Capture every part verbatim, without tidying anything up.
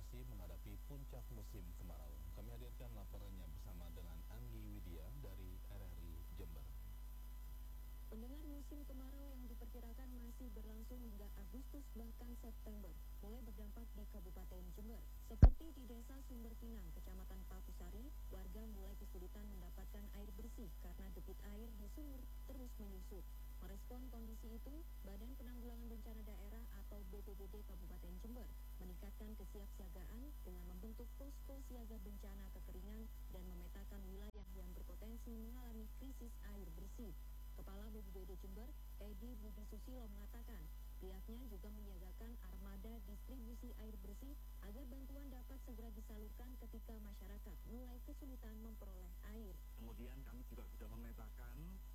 masih menghadapi puncak musim kemarau. Kami hadirkan laporannya bersama dengan Anggi Widya dari R R I Jember. Pendengar, musim kemarau yang diperkirakan masih berlangsung hingga Agustus bahkan September mulai berdampak di Kabupaten Jember. Seperti di Desa Sumber Pinang, Kecamatan Papusari, warga mulai kesulitan mendapatkan air bersih karena debit air di sumur terus menyusut. Merespon kondisi itu, Badan Penanggulangan Bencana Daerah atau B P B D Kabupaten Jember meningkatkan kesiapsiagaan dengan membentuk posko siaga bencana kekeringan dan memetakan wilayah yang berpotensi mengalami krisis air bersih. Kepala B P B D Jember, Edi Budi Susilo mengatakan, pihaknya juga menyiagakan armada distribusi air bersih agar bantuan dapat segera disalurkan ketika masyarakat mulai kesulitan memperoleh air. Kemudian kami juga sudah memetakan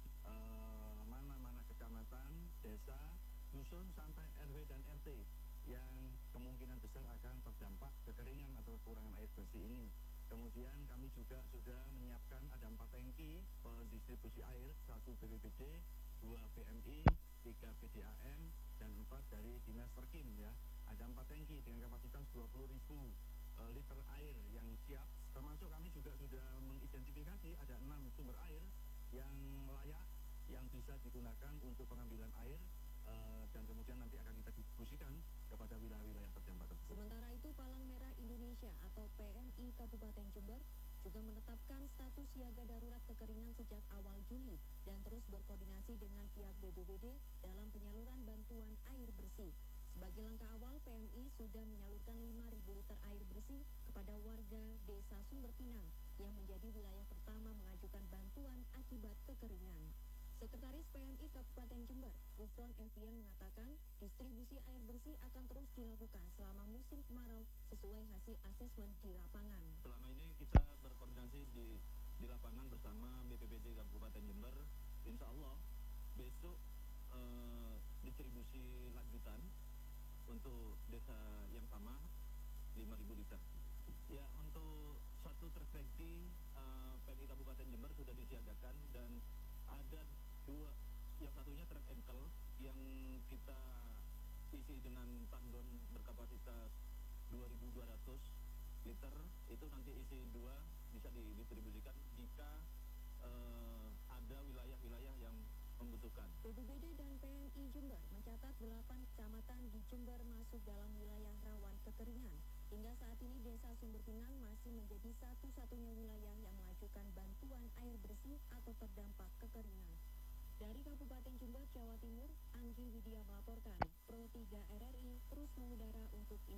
uh, mana-mana kecamatan, desa, dusun sampai R W dan R T yang kemungkinan besar akan terdampak kekeringan atau kekurangan air bersih ini. Kemudian kami juga sudah menyiapkan ada empat tangki pendistribusi air, satu B P B D, dua B M I, tiga B D A M, dan empat dari Dinas Perkim ya. Ada empat tangki dengan kapasitas dua puluh ribu uh, liter air yang siap. Termasuk kami juga sudah mengidentifikasi ada enam sumber air yang layak yang bisa digunakan untuk pengambilan air uh, dan kemudian nanti akan kita distribusikan kepada wilayah-wilayah terdampak tersebut. Sementara itu, Palang Merah Indonesia atau P M I Kabupaten Jember juga menetapkan status siaga darurat kekeringan sejak awal Juli dan terus berkoordinasi dengan pihak B P B D dalam penyaluran bantuan air bersih. Sebagai langkah awal, P M I sudah menyalurkan lima ribu liter air bersih kepada warga Desa Sumber Pinang yang menjadi wilayah pertama mengajukan bantuan akibat kekeringan. Sekretaris P M I Kabupaten Jember, Gufron Evian mengatakan, distribusi air bersih akan terus dilakukan selama musim kemarau sesuai hasil asesmen di lapangan. Selama ini kita berkoordinasi di di lapangan bersama B P B D Kabupaten Jember. Insya Allah besok eh, distribusi lanjutan untuk desa yang sama lima ribu liter. Ya, untuk satu truk tangki uh, P M I Kabupaten Jember sudah disiagakan dan ada dua, yang satunya truk engkel yang kita isi dengan tandon berkapasitas dua ribu dua ratus liter, itu nanti isi dua bisa didistribusikan jika uh, ada wilayah-wilayah yang membutuhkan. B P B D dan P M I Jember mencatat delapan kecamatan di Jember masuk dalam wilayah rawan kekeringan. Hingga saat ini Desa Sumber Pinang masih menjadi satu-satunya wilayah yang mengajukan bantuan air bersih atau terdampak kekeringan. Dari Kabupaten Jember, Jawa Timur, Anggi Widya melaporkan. Pro tiga R R I terus mengudara untuk